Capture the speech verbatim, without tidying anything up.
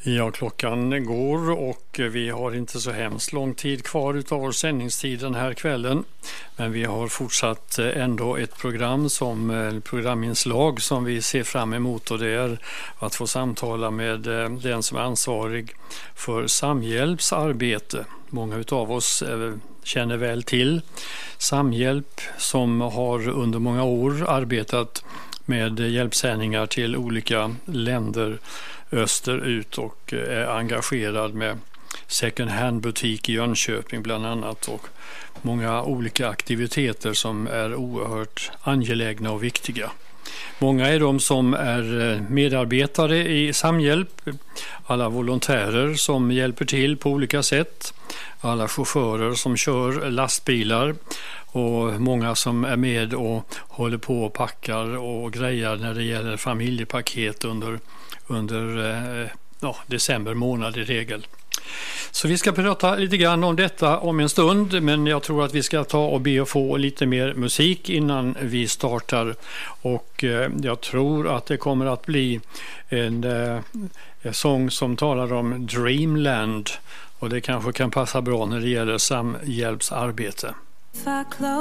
Ja, klockan går och vi har inte så hemskt lång tid kvar utav vår sändningstid den här kvällen. Men vi har fortsatt ändå ett program som programinslag som vi ser fram emot, och det är att få samtala med den som är ansvarig för Samhjälps arbete. Många utav oss känner väl till Samhjälp som har under många år arbetat med hjälpsändningar till olika länder österut och är engagerad med second hand-butik i Jönköping bland annat, och många olika aktiviteter som är oerhört angelägna och viktiga. Många är de som är medarbetare i Samhjälp, alla volontärer som hjälper till på olika sätt, alla chaufförer som kör lastbilar och många som är med och håller på och packar och grejer när det gäller familjepaket under, under eh, ja, december månad i regel. Så vi ska prata lite grann om detta om en stund, men jag tror att vi ska ta och be och få lite mer musik innan vi startar. Och eh, jag tror att det kommer att bli en, eh, en sång som talar om Dreamland, och det kanske kan passa bra när det gäller Samhjälpsarbete.